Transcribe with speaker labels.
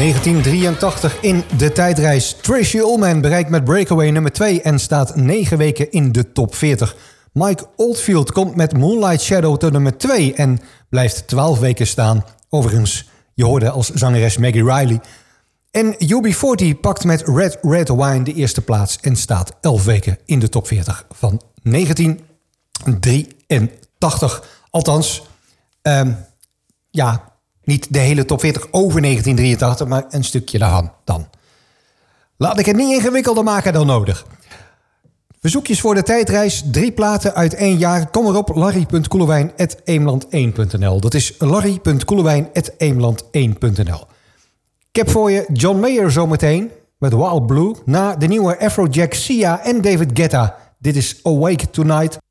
Speaker 1: 1983 in de tijdreis. Tracey Ullman bereikt met Breakaway nummer 2 en staat 9 weken in de top 40. Mike Oldfield komt met Moonlight Shadow tot nummer 2 en blijft 12 weken staan. Overigens, je hoorde als zangeres Maggie Riley. En UB40 pakt met Red Red Wine de eerste plaats en staat 11 weken in de top 40 van 1983. Althans, niet de hele top 40 over 1983, maar een stukje daaraan dan. Laat ik het niet ingewikkelder maken dan nodig. Verzoekjes voor de tijdreis, 3 platen uit 1 jaar. Kom erop, larry.koelewijn@eemland1.nl. Dat is larry.koelewijn@eemland1.nl. Ik heb voor je John Mayer zometeen met Wild Blue. Na de nieuwe Afrojack, Sia en David Guetta. Dit is Awake Tonight.